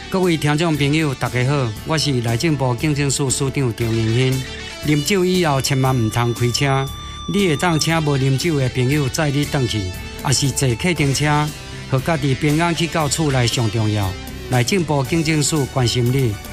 各位听众朋友，大家好，我是内政部警政署署长张明兴。啉酒以后，千万唔通开车。你会当请无啉酒的朋友载你回去，也是坐客停车，和家己平安去到厝内上重要。内政部警政署关心你。